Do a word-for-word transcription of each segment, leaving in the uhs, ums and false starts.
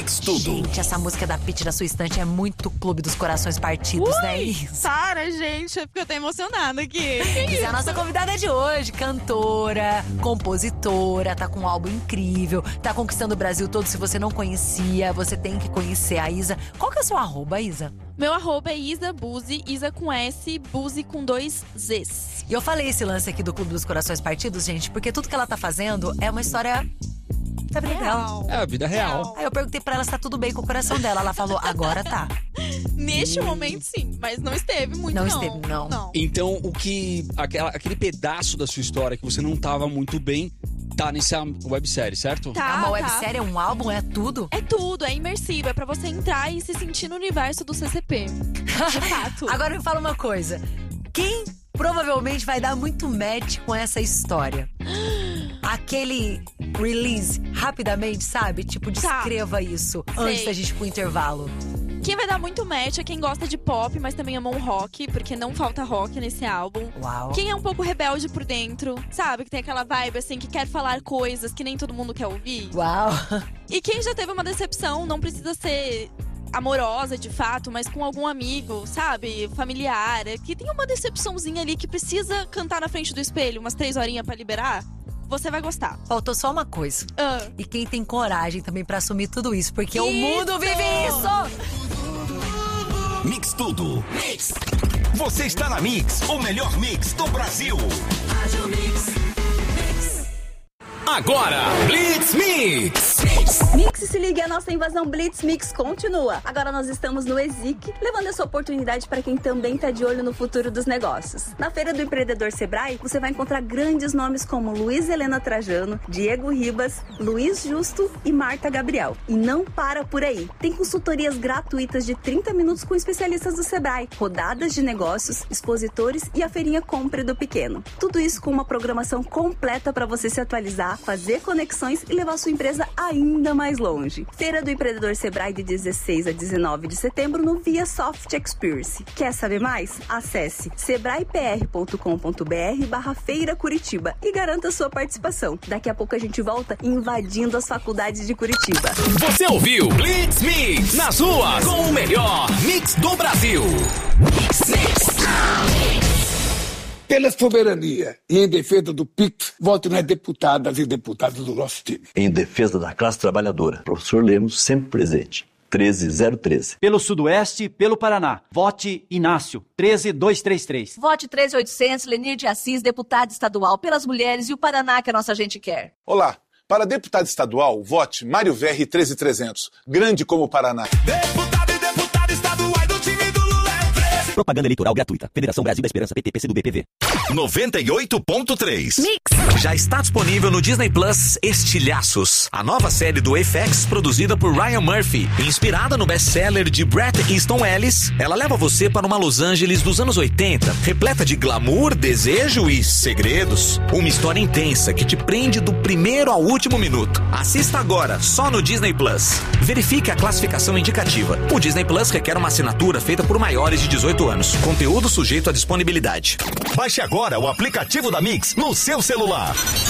Mix Tudo. Gente, essa música da Pitty na sua estante é muito Clube dos Corações Partidos, Ui, né, Isa? Para, gente, eu fico até emocionada aqui. Que Isa é a nossa convidada de hoje, cantora, compositora, tá com um álbum incrível, tá conquistando o Brasil todo. Se você não conhecia, você tem que conhecer a Isa. Qual que é o seu arroba, Isa? Meu arroba é Isa Buzi, Isa com S, Buzi com dois Zs. E eu falei esse lance aqui do Clube dos Corações Partidos, gente, porque tudo que ela tá fazendo é uma história da vida dela. É a vida real. Aí eu perguntei pra ela se tá tudo bem com o coração dela. Ela falou, agora tá. Neste momento, sim, mas não esteve muito, Não não. esteve, não. não. Então, o que. Aquela, aquele pedaço da sua história que você não tava muito bem, tá nessa websérie, certo? Tá, É uma tá. websérie, é um álbum, é tudo? É tudo, é imersivo, é pra você entrar e se sentir no universo do C C P. De fato. Agora me fala uma coisa. Quem provavelmente vai dar muito match com essa história? Aquele release, rapidamente, sabe? Tipo, descreva isso antes Sei. da gente ir pro intervalo. Quem vai dar muito match é quem gosta de pop, mas também ama um rock, porque não falta rock nesse álbum. Uau. Quem é um pouco rebelde por dentro, sabe? Que tem aquela vibe, assim, que quer falar coisas que nem todo mundo quer ouvir. Uau. E quem já teve uma decepção, não precisa ser amorosa, de fato, mas com algum amigo, sabe? Familiar, que tem uma decepçãozinha ali que precisa cantar na frente do espelho umas três horinhas pra liberar. Você vai gostar. Faltou só uma coisa. Ah. E quem tem coragem também pra assumir tudo isso, porque o Isso! mundo vive isso! Mix Tudo. Mix. Você está na Mix, o melhor mix do Brasil. Agora, Blitz Mix. Mix, se ligue, a nossa invasão Blitz Mix continua. Agora nós estamos no ESIC, levando essa oportunidade para quem também tá de olho no futuro dos negócios. Na Feira do Empreendedor Sebrae, você vai encontrar grandes nomes como Luiz Helena Trajano, Diego Ribas, Luiz Justo e Marta Gabriel. E não para por aí. Tem consultorias gratuitas de trinta minutos com especialistas do Sebrae, rodadas de negócios, expositores e a feirinha Compre do Pequeno. Tudo isso com uma programação completa para você se atualizar, fazer conexões e levar sua empresa ainda mais longe. Feira do Empreendedor Sebrae de dezesseis a dezenove de setembro no Via Soft Experience. Quer saber mais? Acesse sebraepr.com.br barra Feira Curitiba e garanta sua participação. Daqui a pouco a gente volta invadindo as faculdades de Curitiba. Você ouviu Blitz Mix nas ruas com o melhor mix do Brasil. Mix, mix. Pela soberania e em defesa do P I X, voto nas deputadas e deputados do nosso time. Em defesa da classe trabalhadora, professor Lemos sempre presente. treze zero treze. Pelo Sudoeste, pelo Paraná. Vote Inácio, treze dois três três. Vote treze oitocentos, Lenir de Assis, deputado estadual pelas mulheres e o Paraná que a nossa gente quer. Olá, para deputado estadual, vote Mário Verri treze trezentos, grande como o Paraná. Deputado e deputada estaduais do time do Lula é treze. Propaganda eleitoral gratuita. Federação Brasil da Esperança, P T, P C do B, P V. noventa e oito ponto três. Mix. Já está disponível no Disney Plus Estilhaços, a nova série do F X produzida por Ryan Murphy. Inspirada no best-seller de Bret Easton Ellis, ela leva você para uma Los Angeles dos anos oitenta, repleta de glamour, desejo e segredos. Uma história intensa que te prende do primeiro ao último minuto. Assista agora, só no Disney Plus. Verifique a classificação indicativa. O Disney Plus requer uma assinatura feita por maiores de dezoito anos. Conteúdo sujeito à disponibilidade. Baixe agora o aplicativo da Mix no seu celular.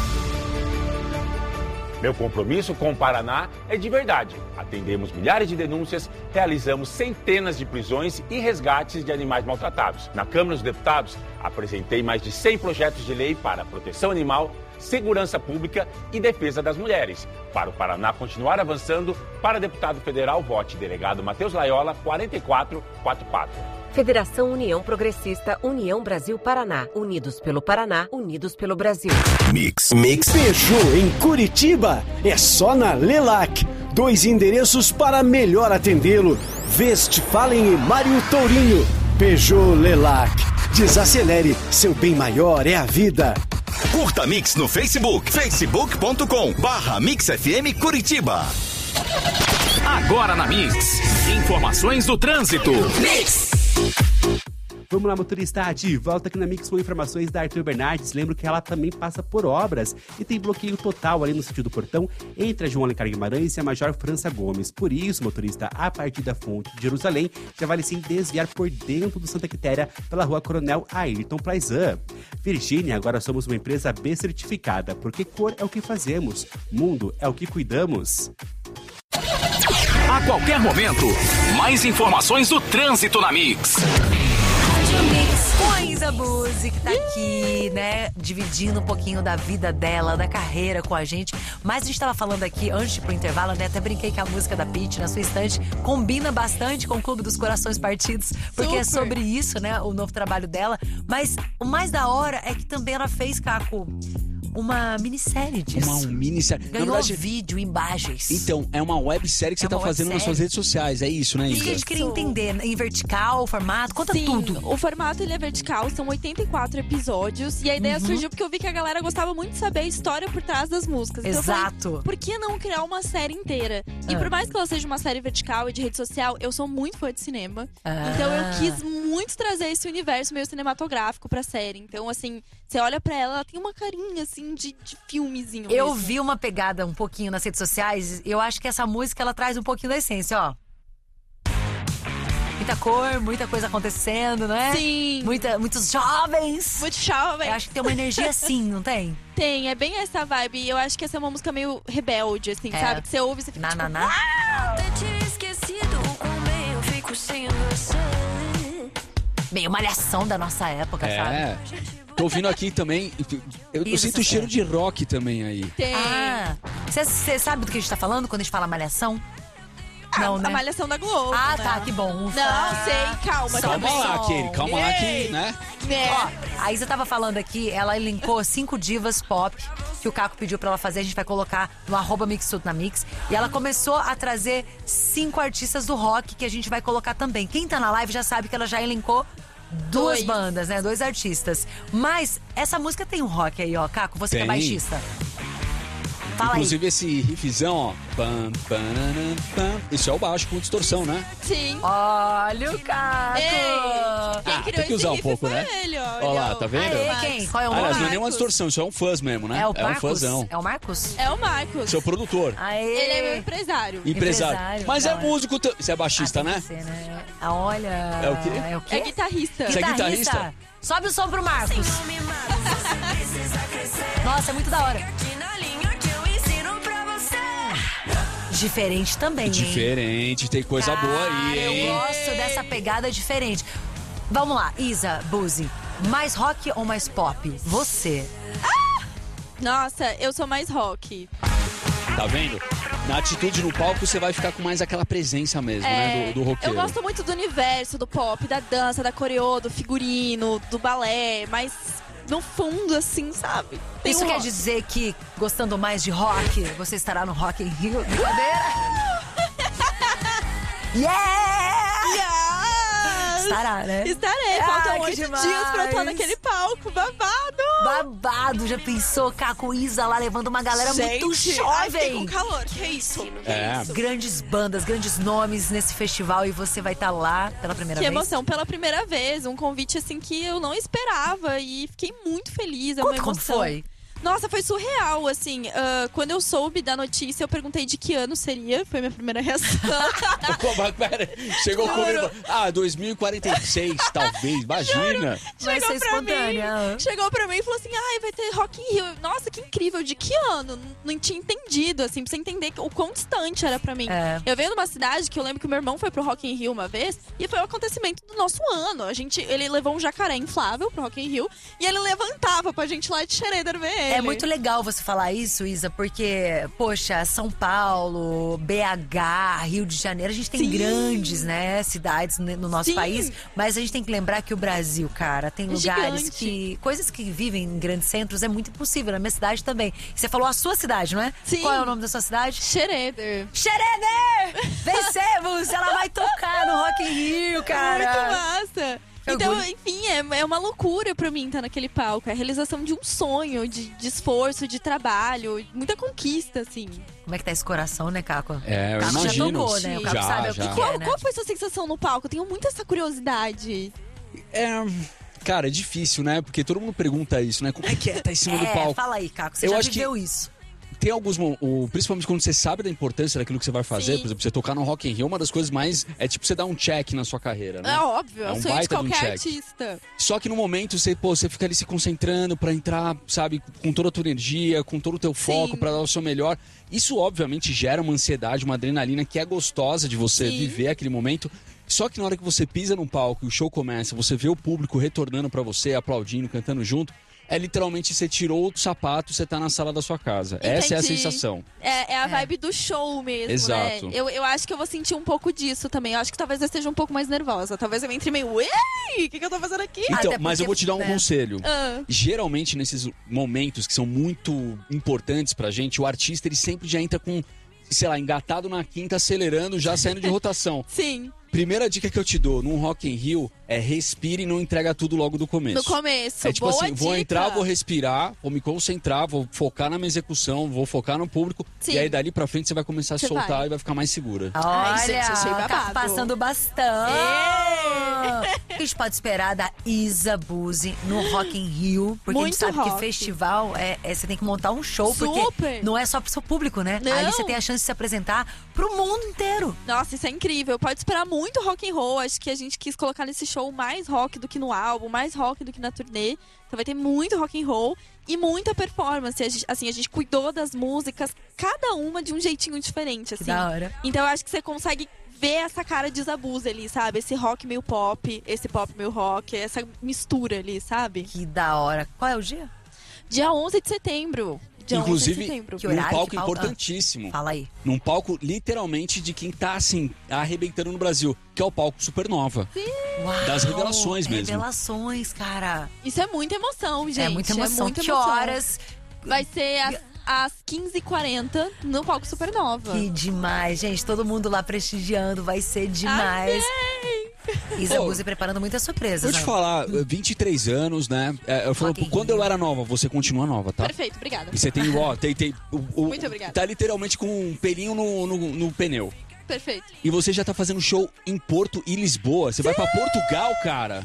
Meu compromisso com o Paraná é de verdade. Atendemos milhares de denúncias, realizamos centenas de prisões e resgates de animais maltratados. Na Câmara dos Deputados, apresentei mais de cem projetos de lei para proteção animal, segurança pública e defesa das mulheres. Para o Paraná continuar avançando, para deputado federal, vote delegado Matheus Laiola, quarenta e quatro quarenta e quatro. Federação União Progressista, União Brasil Paraná. Unidos pelo Paraná, unidos pelo Brasil. Mix, mix. Peugeot em Curitiba é só na Lelac. Dois endereços para melhor atendê-lo. Westphalen e Mário Tourinho. Peugeot Lelac. Desacelere, seu bem maior é a vida. Curta Mix no Facebook, facebook ponto com barra Mix F M Curitiba. Agora na Mix, informações do trânsito. Mix. Vamos lá, motorista, de volta aqui na Mix com informações da Arthur Bernardes. Lembro que ela também passa por obras e tem bloqueio total ali no sentido do Portão entre a João Alencar Guimarães e a Major França Gomes. Por isso, motorista, a partir da Fonte de Jerusalém, já vale sim desviar por dentro do Santa Quitéria pela rua Coronel Ayrton Plaizan. Virgínia, agora somos uma empresa B certificada, porque cor é o que fazemos, mundo é o que cuidamos. A qualquer momento, mais informações do trânsito na Mix. Coisa Music tá aqui, né? Dividindo um pouquinho da vida dela, da carreira com a gente. Mas a gente tava falando aqui, antes de ir pro intervalo, né? Até brinquei que a música da Pitty, na sua estante, combina bastante com o Clube dos Corações Partidos. Porque Super. É sobre isso, né? O novo trabalho dela. Mas o mais da hora é que também ela fez, Caco, uma minissérie disso. Uma um minissérie. Ganhou Na verdade, vídeo, imagens. Então, é uma websérie que É você tá uma fazendo nas websérie. suas redes sociais, é isso, né, Isso Isa? que a gente queria entender, em vertical, formato, conta Sim, tudo. o formato ele é vertical, são oitenta e quatro episódios. E a ideia Uhum. surgiu porque eu vi que a galera gostava muito de saber a história por trás das músicas. Então eu Exato. falei, por que não criar uma série inteira? E Ah. por mais que ela seja uma série vertical e de rede social, eu sou muito fã de cinema. Ah. Então eu quis muito trazer esse universo meio cinematográfico pra série. Então, assim, você olha pra ela, ela tem uma carinha, assim, de, de filmezinho Eu mesmo. vi uma pegada um pouquinho nas redes sociais. Eu acho que essa música, ela traz um pouquinho da essência, ó. Muita cor, muita coisa acontecendo, né? Sim. Muita, muitos jovens. Muito jovem. Eu acho que tem uma energia assim, não tem? Tem, é bem essa vibe. E eu acho que essa é uma música meio rebelde, assim, É. sabe? Que você ouve e você fica Na, tipo, na, na. Meio malhação da nossa época, É. sabe? Tô ouvindo aqui também. Eu, eu Isso, sinto o essa cheiro série. de rock também aí. Tem. Ah, você sabe do que a gente tá falando quando a gente fala malhação? Não, né? A Malhação da Globo. Ah, né? tá, que bom. Ufa. Não, sei, calma. Calma também. lá, aquele, calma lá que, né? É. Ó, a Isa tava falando aqui, ela elencou cinco divas pop que o Caco pediu pra ela fazer. A gente vai colocar no arroba Mixudo na Mix. E ela começou a trazer cinco artistas do rock que a gente vai colocar também. Quem tá na live já sabe que ela já elencou duas Dois. bandas, né? Dois artistas. Mas essa música tem um rock aí, ó. Caco, você que é Tem. baixista. Fala Inclusive esse riffzão, ó. Pam, pananam, pam. Isso é o baixo com distorção, né? Sim. Olha o Caco! Ei, quem Ah, criou tem que usar esse um riff pouco, foi né? ele, ó. Olha lá, Ele, ó. tá vendo? Aê, quem? Qual é o nome? Aliás, não é nenhuma Marcos. distorção, isso é um fuzz mesmo, né? É o um Marcos? fuzzão. É o Marcos? É o Marcos. Seu produtor. Aê! Ele é meu empresário. Empresário. Empresário, Mas da é hora. músico também. Você é baixista, Ah, tem né? que ser, né? Ah, olha. É o quê? É o quê? É guitarrista. Você é guitarrista? Sobe o som pro Marcos. Nossa, é muito da hora. Diferente também, hein? Diferente, tem coisa boa aí, Eu hein? gosto dessa pegada diferente. Vamos lá, Isa, Buzi. Mais rock ou mais pop? Você. Nossa, eu sou mais rock. Tá vendo? Na atitude no palco você vai ficar com mais aquela presença mesmo, né? Do, do roqueiro. Eu gosto muito do universo, do pop, da dança, da coreô, do figurino, do balé, mas no fundo, assim, sabe? Tem Isso um quer rock. dizer que, gostando mais de rock, você estará no Rock in Rio? Brincadeira? Yeah! Yes! Estará, né? Estarei, Ah, faltam que oito demais. dias pra eu estar naquele palco, babado! Babado, já pensou? Caco Isa lá levando uma galera muito Gente, ai, fiquei jovem. com calor, que isso? Que É. isso? Grandes bandas, grandes nomes nesse festival e você vai estar lá pela primeira Que vez. emoção, pela primeira vez, um convite assim que eu não esperava e fiquei muito feliz, é uma Conta como emoção. foi. Nossa, foi surreal, assim, ah, quando eu soube da notícia, eu perguntei de que ano seria, foi minha primeira reação. Mas pera, chegou comigo. Ah, dois mil e quarenta e seis, talvez, imagina. Vai Chegou ser pra espontânea. mim, chegou pra mim e falou assim, ai, vai ter Rock in Rio. Nossa, que incrível, de que ano? Não tinha entendido, assim, pra você entender o quão distante era pra mim. É. Eu venho numa cidade que eu lembro que o meu irmão foi pro Rock in Rio uma vez, e foi um acontecimento do nosso ano. A gente, ele levou um jacaré inflável pro Rock in Rio, e ele levantava pra gente lá de Schroeder ver ele. É muito legal você falar isso, Isa, porque, poxa, São Paulo, B H, Rio de Janeiro, a gente tem Sim. grandes, né, cidades no no nosso Sim. país, mas a gente tem que lembrar que o Brasil, cara, tem É lugares gigante. que, coisas que vivem em grandes centros é muito impossível, na minha cidade também. Você falou a sua cidade, não é? Sim. Qual é o nome da sua cidade? Schroeder. Xereder! Vencemos! Ela vai tocar no Rock in Rio, cara! Muito massa! Que Então, orgulho. enfim, é, é uma loucura pra mim estar naquele palco. É a realização de um sonho, de, de esforço, de trabalho, muita conquista, assim. Como é que tá esse coração, né, Caco? É, eu Caco já imagino. tocou, né? O Caco Já, sabe já. o que, que Qual, é, né? qual foi a sua sensação no palco? Eu tenho muito essa curiosidade. É, cara, é difícil, né? Porque todo mundo pergunta isso, né? Como é que é estar em cima do É, palco? fala aí, Caco, você Eu já acho que- viveu isso. tem alguns... O, principalmente quando você sabe da importância daquilo que você vai fazer, Sim. por exemplo, você tocar no Rock in Rio, uma das coisas mais... É tipo você dar um check na sua carreira, né? É óbvio, é É um um sonho de baita de um qualquer check. artista. Só que no momento você, pô, você fica ali se concentrando pra entrar, sabe, com toda a tua energia, com todo o teu foco, Sim. pra dar o seu melhor. Isso, obviamente, gera uma ansiedade, uma adrenalina que é gostosa de você Sim. viver aquele momento. Só que na hora que você pisa no palco e o show começa, você vê o público retornando pra você, aplaudindo, cantando junto, é literalmente você tirou o sapato e você tá na sala da sua casa. Essa é a Entendi. sensação. É, é a vibe do show mesmo, Exato. né? Eu, eu acho que eu vou sentir um pouco disso também. Eu acho que talvez eu esteja um pouco mais nervosa. Talvez eu entre meio, ei, o que, que eu tô fazendo aqui? Então, Até mas eu vou te dar um porque- conselho. Ah. Geralmente, nesses momentos que são muito importantes pra gente, o artista ele sempre já entra com, sei lá, engatado na quinta, acelerando, já saindo de rotação. Sim, Primeira dica que eu te dou num Rock in Rio é respire e não entrega tudo logo do começo. no começo. É tipo Boa assim, vou dica. entrar, vou respirar, vou me concentrar, vou focar na minha execução, vou focar no público. Sim. E aí dali pra frente você vai começar a Você soltar vai. e vai ficar mais segura. Olha, Ai, gente, achei babado. tá passando bastante. O que a gente pode esperar da Isa Buzzi no Rock in Rio? Porque Muito a gente sabe rock. que festival é, é- você tem que montar um show, porque Super. não é só pro seu público, né? Não. Ali você tem a chance de se apresentar pro mundo inteiro. Nossa, isso é incrível. Pode esperar muito rock and roll. Acho que a gente quis colocar nesse show mais rock do que no álbum, mais rock do que na turnê. Então vai ter muito rock and roll e muita performance. A gente- assim, a gente cuidou das músicas, cada uma de um jeitinho diferente, assim. Que da hora. Então eu acho que você consegue ver essa cara de Zabuse ali, sabe? Esse rock meio pop, esse pop meio rock, essa mistura ali, sabe? Que da hora. Qual é o dia? Dia onze de setembro. Dia onze de Inclusive, setembro. Que num horário, palco que palco? importantíssimo. Fala aí. Num palco, literalmente, de quem tá, assim, arrebentando no Brasil. Que é o palco Supernova. Uau, Das revelações mesmo. Revelações, cara. Isso é muita emoção, gente. É muita emoção. muita que emoção. horas? Vai ser às, às quinze e quarenta no palco Supernova. Que demais, gente. Todo mundo lá prestigiando. Vai ser demais. Isa Ô, Buzzi preparando muitas surpresas. Vou te né? falar, vinte e três anos, né? É, eu falo, Rock in quando Rio. eu era nova, você continua nova, tá? Perfeito, obrigada. E você tem, ó, tem, tem o, o- Muito obrigada. Tá literalmente com um pelinho no, no, no pneu. Perfeito. E você já tá fazendo show em Porto e Lisboa. Você vai pra Portugal, cara.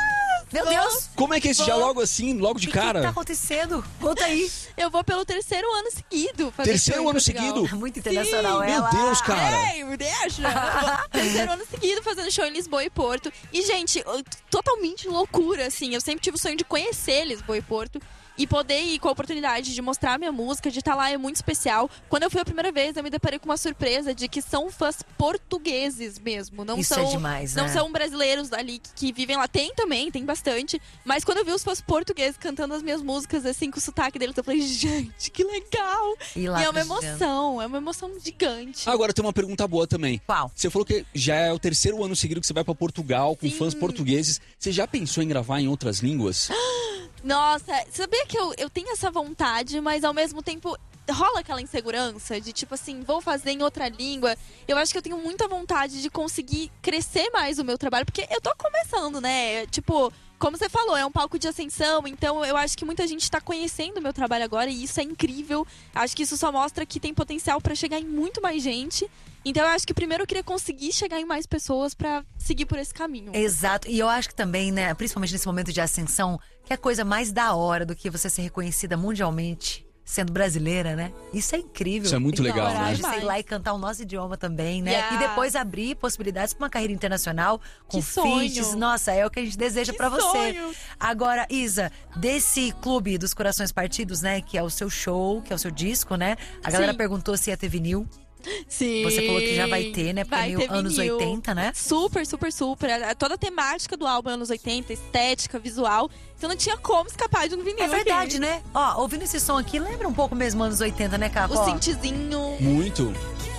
Meu Deus! Como é que é isso? Já logo assim, logo de O que, que cara? tá acontecendo? Conta aí. Eu vou pelo terceiro ano seguido. fazer Terceiro show em ano Portugal. seguido? Muito internacional Sim. ela. Meu Deus, cara. Ei, me deixa! Terceiro ano seguido fazendo show em Lisboa e Porto. E, gente, eu- totalmente loucura, assim. Eu sempre tive o sonho de conhecer Lisboa e Porto. E poder ir com a oportunidade de mostrar minha música, de estar lá, é muito especial. Quando eu fui a primeira vez, eu me deparei com uma surpresa de que são fãs portugueses mesmo. Não Isso são, é demais, Não né? são brasileiros ali que, que vivem lá. Tem também, tem bastante. Mas quando eu vi os fãs portugueses cantando as minhas músicas, assim, com o sotaque deles, eu falei, gente, que legal! E lá E é uma prestigiando. emoção, é uma emoção gigante. Agora tem uma pergunta boa também. Qual? Você falou que já é o terceiro ano seguido que você vai pra Portugal com fãs portugueses. Você já pensou em gravar em outras línguas? Nossa, sabia que eu, eu tenho essa vontade, mas ao mesmo tempo rola aquela insegurança de tipo assim, vou fazer em outra língua. Eu acho que eu tenho muita vontade de conseguir crescer mais o meu trabalho, porque eu tô começando, né? Tipo, como você falou, é um palco de ascensão, então eu acho que muita gente tá conhecendo o meu trabalho agora e isso é incrível. Acho que isso só mostra que tem potencial pra chegar em muito mais gente. Então eu acho que primeiro eu queria conseguir chegar em mais pessoas pra seguir por esse caminho. Exato. E eu acho que também, né, principalmente nesse momento de ascensão, que é a coisa mais da hora do que você ser reconhecida mundialmente sendo brasileira, né? Isso é incrível. Isso é muito Tem legal, coragem né? de ir lá e cantar o nosso idioma também, né? Yeah. E depois abrir possibilidades para uma carreira internacional com Que sonho. feats. Nossa, é o que a gente deseja Que para você. sonho. Agora, Isa, desse Clube dos Corações Partidos, né, que é o seu show, que é o seu disco, né? A galera Sim. perguntou se ia ter vinil. Sim. Você falou que já vai ter, né? Porque Vai é ter meio anos vinil. oitenta, né? Super, super, super. A- Toda a temática do álbum é anos oitenta, estética, visual. Então não tinha como escapar de um vinil. É verdade, aqui. né? Ó, ouvindo esse som aqui, lembra um pouco mesmo anos oitenta, né, Caco? O Ó, synthzinho. Muito.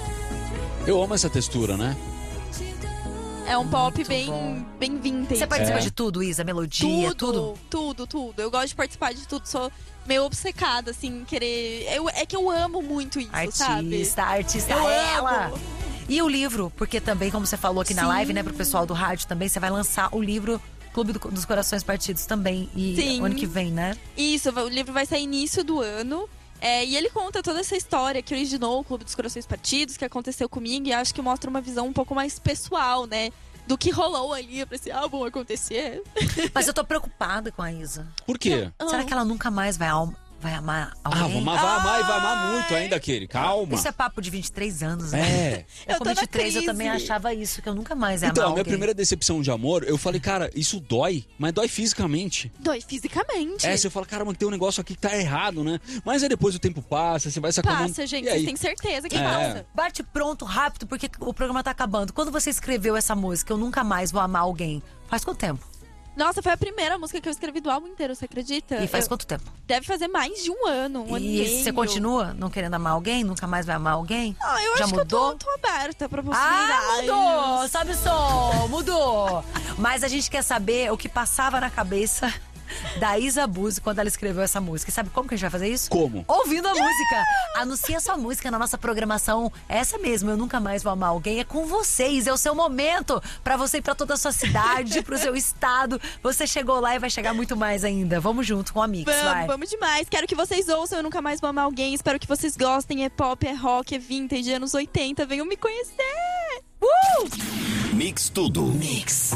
Eu amo essa textura, né? É um pop Muito bem, bom. bem vintage. Você participa É. de tudo, Isa? Melodia, tudo? tudo, tudo, tudo. Eu gosto de participar de tudo. Sou meio obcecada, assim, querer... Eu, é que eu amo muito isso, sabe? Artista, artista, Eu ela! amo. E o livro, porque também, como você falou aqui na Sim. live, né, pro pessoal do rádio também, você vai lançar o livro Clube do- dos Corações Partidos também. E Sim. ano que vem, né? Isso, o livro vai sair início do ano. É, e ele conta toda essa história que originou o Clube dos Corações Partidos, que aconteceu comigo, e acho que mostra uma visão um pouco mais pessoal, né? Do que rolou ali pra esse álbum acontecer. Mas eu tô preocupada com a Isa. Por quê? Ah. Será que ela nunca mais vai, al- vai amar alguém? Ah, vamos amar, vai amar e vai amar muito ainda, aquele. Calma. Isso é papo de vinte e três anos, né? É. Eu, com vinte e três, eu também achava isso, que eu nunca mais ia Então, amar a minha alguém. primeira decepção de amor, eu falei, cara, isso dói, mas dói fisicamente. Dói fisicamente. É, você fala, cara, mas tem um negócio aqui que tá errado, né? Mas aí depois o tempo passa, você vai se acalmando. Passa, gente, e aí? vocês têm certeza que É. passa. Bate pronto, rápido, porque o programa tá acabando. Quando você escreveu essa música, Eu Nunca Mais Vou Amar Alguém, faz quanto tempo? Nossa, foi a primeira música que eu escrevi do álbum inteiro, você acredita? E faz eu... quanto tempo? Deve fazer mais de um ano, um ano e E meio. você continua não querendo amar alguém? Nunca mais vai amar alguém? Ah, eu Já acho mudou? que eu tô, tô aberta pra possibilidades. Ah, mudou! Sobe o som! Mudou! Mas a gente quer saber o que passava na cabeça da Isa Buzzi quando ela escreveu essa música. E sabe como que a gente vai fazer isso? Como? Ouvindo a música. Anuncia sua música na nossa programação. Essa mesmo, Eu Nunca Mais Vou Amar Alguém. É com vocês, é o seu momento pra você ir pra toda a sua cidade, pro seu estado. Você chegou lá e vai chegar muito mais ainda. Vamos junto com a Mix, Vamos, vai. vamos demais. Quero que vocês ouçam Eu Nunca Mais Vou Amar Alguém. Espero que vocês gostem. É pop, é rock, é vintage, anos oitenta. Venham me conhecer. Uh! Mix tudo. Mix.